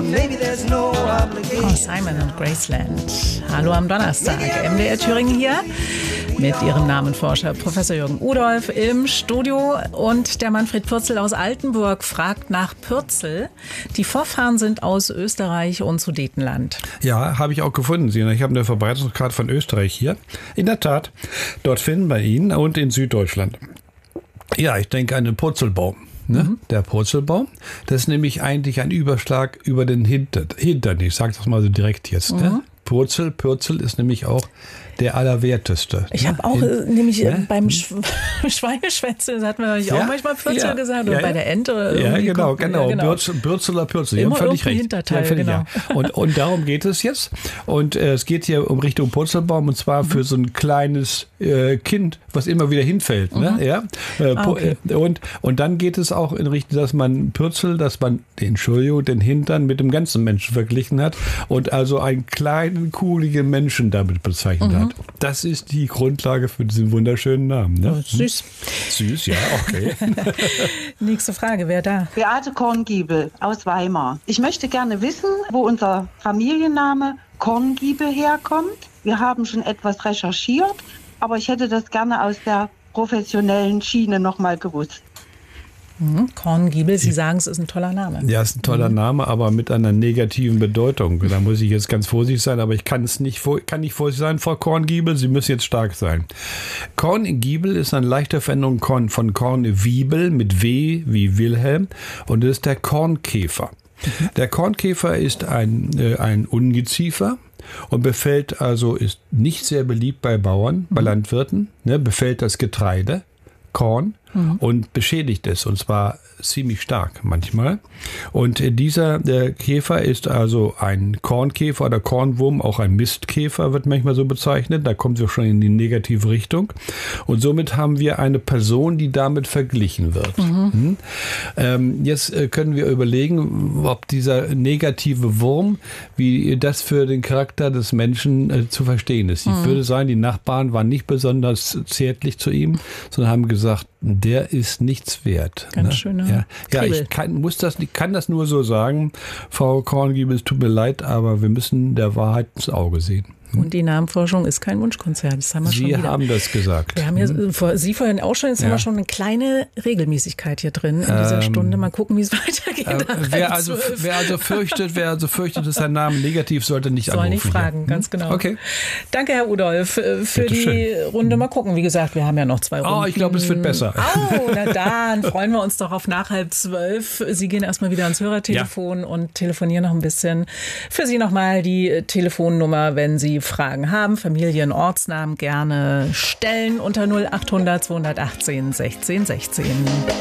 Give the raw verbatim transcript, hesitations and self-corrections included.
Oh, Simon und Graceland. Hallo am Donnerstag. M D R Thüringen hier mit ihrem Namenforscher Professor Jürgen Udolph im Studio. Und der Manfred Pürzel aus Altenburg fragt nach Pürzel. Die Vorfahren sind aus Österreich und Sudetenland. Ja, habe ich auch gefunden. Ich habe eine Verbreitungskarte von Österreich hier. In der Tat, dort finden wir ihn und in Süddeutschland. Ja, ich denke an den Purzelbaum. Ne? Mhm. Der Purzelbaum, das ist nämlich eigentlich ein Überschlag über den Hintern. Hintern. Ich sage das mal so direkt jetzt. Mhm. Ne? Purzel, Pürzel ist nämlich auch der Allerwerteste. Ich habe auch Hin, nämlich ne? beim Sch Schweineschwänze, das hat man ja, auch manchmal Pürzel ja, gesagt, oder ja, bei der Ente. Ja, genau, genau. Ja, genau. Bürzel, Bürzeler Pürzel. Immer völlig recht. Hinterteil, ja, völlig, genau. Ja. Und, und darum geht es jetzt. Und äh, es geht hier um Richtung Purzelbaum, und zwar mhm. für so ein kleines äh, Kind, was immer wieder hinfällt. Mhm. Ne? Ja? Äh, ah, okay. und, und dann geht es auch in Richtung, dass man Pürzel, dass man, Entschuldigung, den Hintern mit dem ganzen Menschen verglichen hat und also einen kleinen, kuhligen Menschen damit bezeichnet mhm. hat. Das ist die Grundlage für diesen wunderschönen Namen. Ne? Oh, süß. Süß, ja, okay. Nächste Frage, wer da? Beate Korngiebel aus Weimar. Ich möchte gerne wissen, wo unser Familienname Korngiebel herkommt. Wir haben schon etwas recherchiert, aber ich hätte das gerne aus der professionellen Schiene nochmal gewusst. Mhm. Korngiebel, Sie sagen, es ist ein toller Name. Ja, es ist ein toller mhm. Name, aber mit einer negativen Bedeutung. Da muss ich jetzt ganz vorsichtig sein, aber ich kann es nicht, kann nicht vorsichtig sein, Frau Korngiebel. Sie müssen jetzt stark sein. Korngiebel ist eine leichte Veränderung von Kornwiebel mit W wie Wilhelm, und das ist der Kornkäfer. Mhm. Der Kornkäfer ist ein, äh, ein Ungeziefer und befällt also, ist nicht sehr beliebt bei Bauern, mhm. bei Landwirten, ne, befällt das Getreide, Korn, mhm. und beschädigt es, und zwar ziemlich stark manchmal. Und dieser der Käfer ist also ein Kornkäfer oder Kornwurm, auch ein Mistkäfer wird manchmal so bezeichnet. Da kommt es schon in die negative Richtung. Und somit haben wir eine Person, die damit verglichen wird. Mhm. Hm? Ähm, jetzt äh, können wir überlegen, ob dieser negative Wurm, wie das für den Charakter des Menschen äh, zu verstehen ist. Ich mhm. würde sagen, die Nachbarn waren nicht besonders zärtlich zu ihm, sondern haben gesagt, der ist nichts wert. Ganz ne? schön. Ja, ja, ich kann, muss das, ich kann das nur so sagen, Frau Korngiebel, es tut mir leid, aber wir müssen der Wahrheit ins Auge sehen. Und die Namenforschung ist kein Wunschkonzert. Das haben wir Sie schon wieder. haben das gesagt. Wir haben ja, hm. vor, Sie vorhin auch schon, jetzt ja. haben wir schon eine kleine Regelmäßigkeit hier drin in dieser ähm, Stunde. Mal gucken, wie es weitergeht. Äh, wer, also, wer also fürchtet, wer also fürchtet, dass sein Name negativ, sollte nicht Soll anrufen. Soll nicht fragen, hier. ganz genau. Okay. Danke, Herr Udolph, für Bitte die schön. Runde. Mal gucken. Wie gesagt, wir haben ja noch zwei Runden. Oh, ich glaube, es wird besser. Oh, na dann freuen wir uns doch auf nach halb zwölf. Sie gehen erstmal wieder ans Hörertelefon ja. und telefonieren noch ein bisschen. Für Sie nochmal die Telefonnummer, wenn Sie Fragen haben. Familien, Ortsnamen gerne stellen unter null achthundert zweihundertachtzehn sechzehn sechzehn.